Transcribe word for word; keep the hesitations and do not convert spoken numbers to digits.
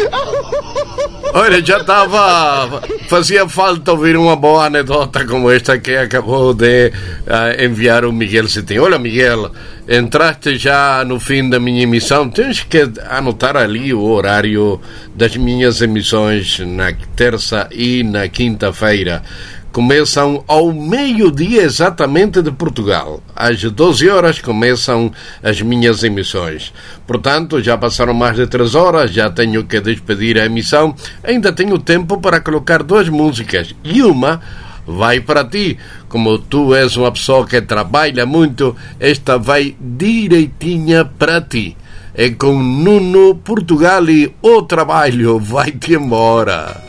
Olha, já estava... Fazia falta ouvir uma boa anedota como esta que acabou de uh, enviar o Miguel Cetim. Olha, Miguel, entraste já no fim da minha emissão. Tens que anotar ali o horário das minhas emissões na terça e na quinta-feira. Começam ao meio-dia exatamente de Portugal. Às doze horas começam as minhas emissões. Portanto, já passaram mais de três horas, já tenho que despedir a emissão. Ainda tenho tempo para colocar duas músicas. E uma vai para ti. Como tu és uma pessoa que trabalha muito, esta vai direitinha para ti. É com Nuno Portugal e o trabalho vai-te embora.